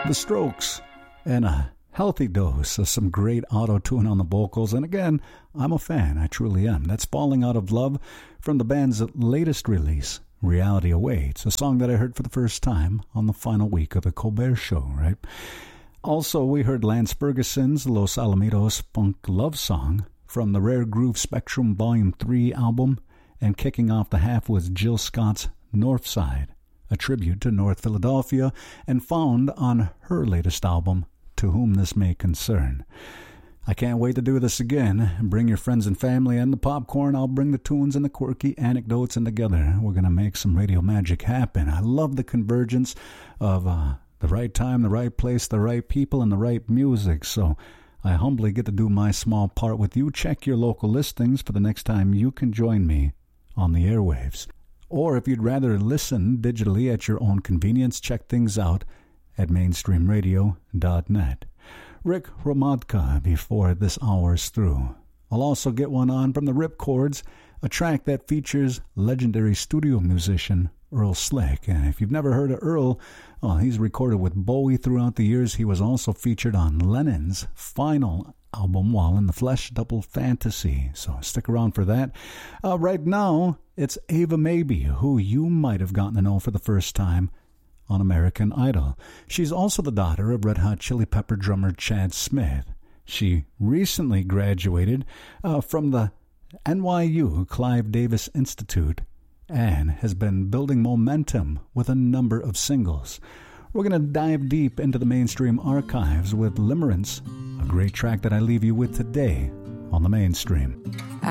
The Strokes, and a healthy dose of some great auto-tune on the vocals. And again, I'm a fan, I truly am. That's Falling Out of Love from the band's latest release, Reality Awaits, a song that I heard for the first time on the final week of the Colbert Show, right? Also, we heard Lance Ferguson's Los Alamitos Funk Love Song from the Rare Groove Spectrum Volume 3 album, and kicking off the half was Jill Scott's Northside, a tribute to North Philadelphia, and found on her latest album, To Whom This May Concern. I can't wait to do this again. Bring your friends and family and the popcorn. I'll bring the tunes and the quirky anecdotes, and together we're going to make some radio magic happen. I love the convergence of the right time, the right place, the right people, and the right music. So I humbly get to do my small part with you. Check your local listings for the next time you can join me on the airwaves. Or if you'd rather listen digitally at your own convenience, check things out at mainstreamradio.net. Rick Hromadka before this hour's through. I'll also get one on from the Ripcords, a track that features legendary studio musician Earl Slick. And if you've never heard of Earl, well, he's recorded with Bowie throughout the years. He was also featured on Lennon's final album, While in the Flesh, Double Fantasy. So stick around for that. Right now, it's Ava Maybe, who you might have gotten to know for the first time on American Idol. She's also the daughter of Red Hot Chili Pepper drummer Chad Smith. She recently graduated from the NYU Clive Davis Institute and has been building momentum with a number of singles. We're going to dive deep into the mainstream archives with Limerence, a great track that I leave you with today on the Mainstream.